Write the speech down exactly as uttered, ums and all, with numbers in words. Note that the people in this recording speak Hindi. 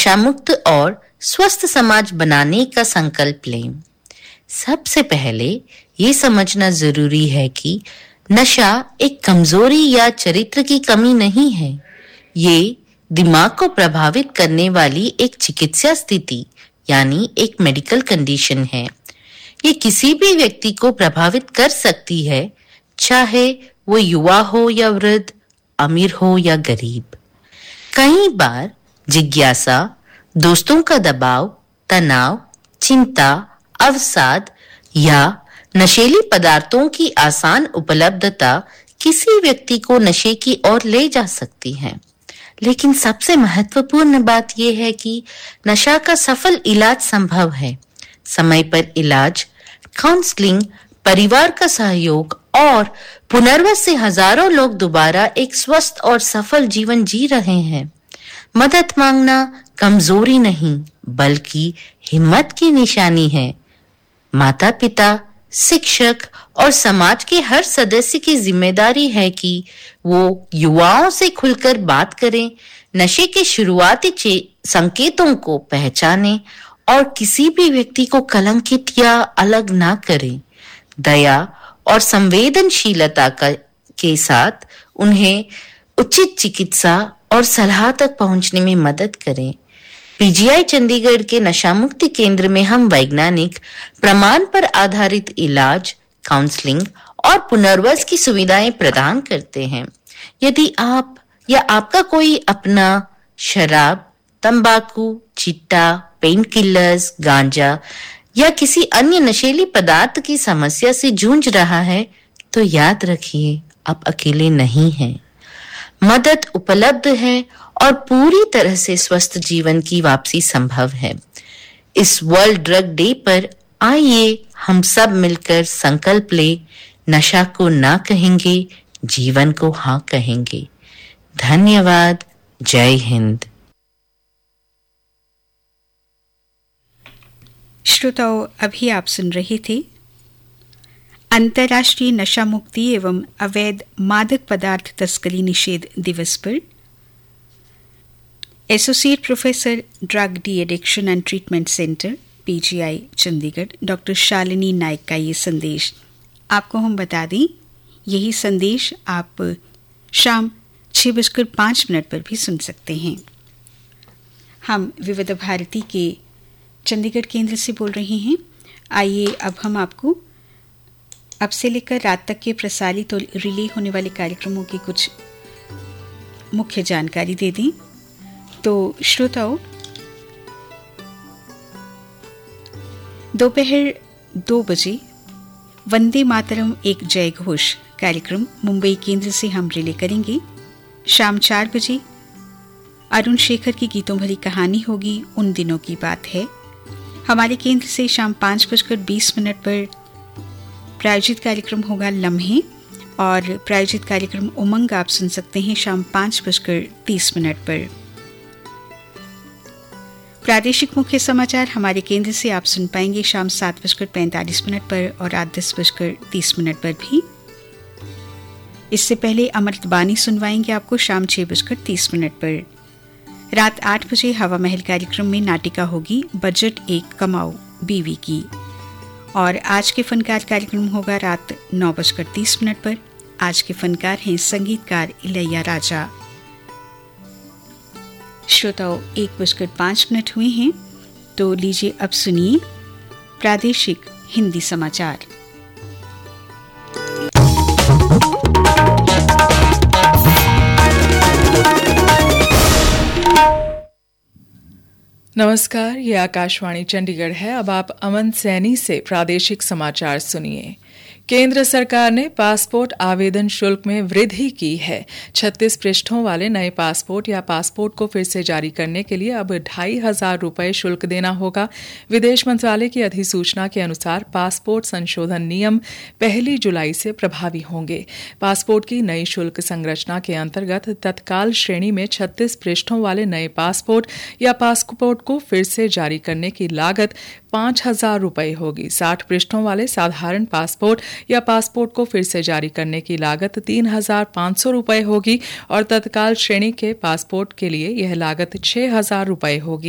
नशा मुक्त और स्वस्थ समाज बनाने का संकल्प लें। सबसे पहले ये समझना जरूरी है कि नशा एक कमजोरी या चरित्र की कमी नहीं है। ये दिमाग को प्रभावित करने वाली एक चिकित्सा स्थिति यानी एक मेडिकल कंडीशन है। ये किसी भी व्यक्ति को प्रभावित कर सकती है, चाहे वो युवा हो या वृद्ध, अमीर हो या गरीब। कई बार जिज्ञासा, दोस्तों का दबाव, तनाव, चिंता, अवसाद या नशीली पदार्थों की आसान उपलब्धता किसी व्यक्ति को नशे की ओर ले जा सकती है। लेकिन सबसे महत्वपूर्ण बात यह है कि नशा का सफल इलाज संभव है। समय पर इलाज, काउंसलिंग, परिवार का सहयोग और पुनर्वास से हजारों लोग दोबारा एक स्वस्थ और सफल जीवन जी रहे हैं। मदद मांगना कमजोरी नहीं, बल्कि हिम्मत की निशानी है। माता पिता, शिक्षक और समाज के हर सदस्य की जिम्मेदारी है कि वो युवाओं से खुलकर बात करें, नशे के शुरुआती संकेतों को पहचानें और किसी भी व्यक्ति को कलंकित या अलग ना करें। दया और संवेदनशीलता का के साथ उन्हें उचित चिकित्सा और सलाह तक पहुंचने में मदद करें। पीजीआई चंडीगढ़ के नशा मुक्ति केंद्र में हम वैज्ञानिक प्रमाण पर आधारित इलाज, काउंसलिंग और पुनर्वास की सुविधाएं प्रदान करते हैं। यदि आप या आपका कोई अपना शराब, तंबाकू, चिट्टा, पेन किलर्स, गांजा या किसी अन्य नशीली पदार्थ की समस्या से जूझ रहा है, तो याद रखिए आप अकेले नहीं हैं। मदद उपलब्ध है और पूरी तरह से स्वस्थ जीवन की वापसी संभव है। इस वर्ल्ड ड्रग डे पर आइए हम सब मिलकर संकल्प ले, नशा को ना कहेंगे, जीवन को हाँ कहेंगे। धन्यवाद। जय हिंद। श्रोताओं, अभी आप सुन रहे थे अंतर्राष्ट्रीय नशा मुक्ति एवं अवैध मादक पदार्थ तस्करी निषेध दिवस पर associate professor drug de addiction and treatment centre PGI Chandigarh doctor Shalini नायक का ये संदेश। आपको हम बता दें, यही संदेश आप शाम छः बजकर पाँच मिनट पर भी सुन सकते हैं। हम विविध भारती के चंडीगढ़ केंद्र से बोल रहे हैं। आइए अब हम आपको अब से लेकर रात तक के प्रसारित और रिले होने वाले कार्यक्रमों की कुछ मुख्य जानकारी दे दें। तो श्रोताओं, दोपहर दो बजे वंदे मातरम एक जय घोष कार्यक्रम मुंबई केंद्र से हम रिले करेंगे। शाम चार बजे अरुण शेखर की गीतों भरी कहानी होगी, उन दिनों की बात है। हमारे केंद्र से शाम पाँच बजकर बीस मिनट पर प्रायोजित कार्यक्रम होगा लम्हे, और प्रायोजित कार्यक्रम उमंग आप सुन सकते हैं शाम पाँच बजकर तीस मिनट पर। प्रादेशिक मुख्य समाचार हमारे केंद्र से आप सुन पाएंगे शाम सात बजकर पैंतालीस मिनट पर और रात दस बजकर तीस मिनट पर भी। इससे पहले अमृत बानी सुनवाएंगे आपको शाम छः बजकर तीस मिनट पर। रात आठ बजे हवा महल कार्यक्रम में नाटिका होगी बजट एक कमाओ बीवी की, और आज के फनकार कार्यक्रम होगा रात नौ बजकर तीस मिनट पर। आज के फनकार हैं संगीतकार इलैया राजा। श्रोताओं, एक बजकर पाँच मिनट हुए हैं, तो लीजिए अब सुनिए प्रादेशिक हिंदी समाचार। नमस्कार, ये आकाशवाणी चंडीगढ़ है। अब आप अमन सैनी से प्रादेशिक समाचार सुनिए। केंद्र सरकार ने पासपोर्ट आवेदन शुल्क में वृद्धि की है। छत्तीस पृष्ठों वाले नए पासपोर्ट या पासपोर्ट को फिर से जारी करने के लिए अब ढाई हजार रुपये शुल्क देना होगा। विदेश मंत्रालय की अधिसूचना के अनुसार पासपोर्ट संशोधन नियम पहली जुलाई से प्रभावी होंगे। पासपोर्ट की नई शुल्क संरचना के अंतर्गत तत्काल श्रेणी में छत्तीस पृष्ठों वाले नए पासपोर्ट या पासपोर्ट को फिर से जारी करने की लागत पांच हजार रुपये होगी। साठ पृष्ठों वाले साधारण पासपोर्ट या पासपोर्ट को फिर से जारी करने की लागत तीन हजार पाँच सौ रुपये होगी और तत्काल श्रेणी के पासपोर्ट के लिए यह लागत छह हजार रुपये होगी।